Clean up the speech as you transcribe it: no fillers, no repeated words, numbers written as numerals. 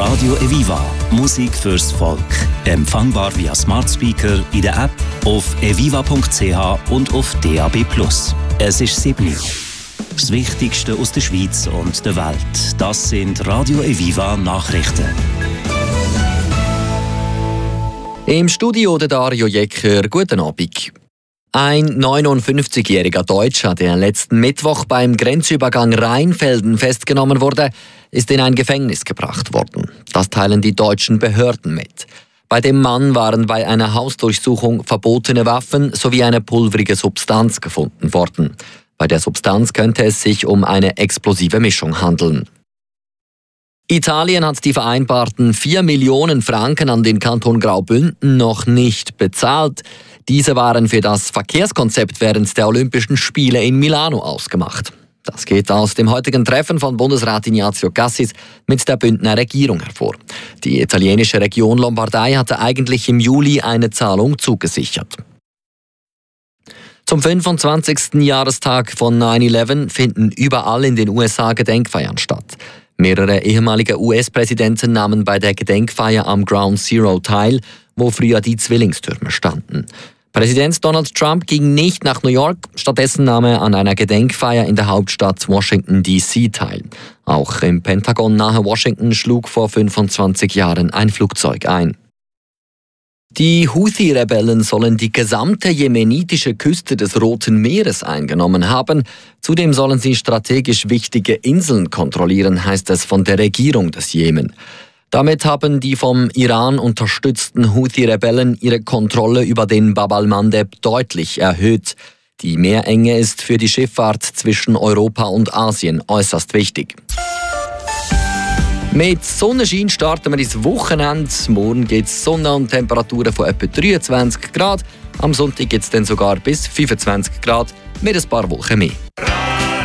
Radio Eviva. Musik fürs Volk. Empfangbar via Smart Speaker in der App, auf eviva.ch und auf DAB+. Es ist 7 Uhr. Das Wichtigste aus der Schweiz und der Welt. Das sind Radio Eviva Nachrichten. Im Studio der Dario Jecker. Guten Abend. Ein 59-jähriger Deutscher, der letzten Mittwoch beim Grenzübergang Rheinfelden festgenommen wurde, ist in ein Gefängnis gebracht worden. Das teilen die deutschen Behörden mit. Bei dem Mann waren bei einer Hausdurchsuchung verbotene Waffen sowie eine pulverige Substanz gefunden worden. Bei der Substanz könnte es sich um eine explosive Mischung handeln. Italien hat die vereinbarten 4 Millionen Franken an den Kanton Graubünden noch nicht bezahlt. Diese waren für das Verkehrskonzept während der Olympischen Spiele in Milano ausgemacht. Das geht aus dem heutigen Treffen von Bundesrat Ignazio Cassis mit der Bündner Regierung hervor. Die italienische Region Lombardei hatte eigentlich im Juli eine Zahlung zugesichert. Zum 25. Jahrestag von 9/11 finden überall in den USA Gedenkfeiern statt. Mehrere ehemalige US-Präsidenten nahmen bei der Gedenkfeier am Ground Zero teil, wo früher die Zwillingstürme standen. Präsident Donald Trump ging nicht nach New York, stattdessen nahm er an einer Gedenkfeier in der Hauptstadt Washington D.C. teil. Auch im Pentagon nahe Washington schlug vor 25 Jahren ein Flugzeug ein. Die Houthi-Rebellen sollen die gesamte jemenitische Küste des Roten Meeres eingenommen haben. Zudem sollen sie strategisch wichtige Inseln kontrollieren, heißt es von der Regierung des Jemen. Damit haben die vom Iran unterstützten Houthi-Rebellen ihre Kontrolle über den Bab al-Mandeb deutlich erhöht. Die Meerenge ist für die Schifffahrt zwischen Europa und Asien äußerst wichtig. Mit Sonnenschein starten wir ins Wochenende. Morgen gibt es Sonne und Temperaturen von etwa 23 Grad. Am Sonntag gibt es dann sogar bis 25 Grad mit ein paar Wolken mehr.